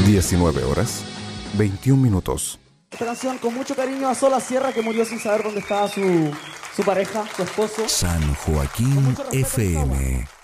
19 horas, 21 minutos. Esta canción con mucho cariño a Sola Sierra, que murió sin saber dónde estaba su pareja, su esposo. San Joaquín FM.